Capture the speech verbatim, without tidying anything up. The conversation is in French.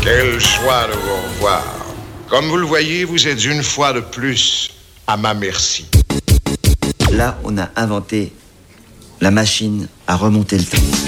Quelle joie de vous revoir. Comme vous le voyez, vous êtes une fois de plus à ma merci. Là, on a inventé la machine à remonter le temps.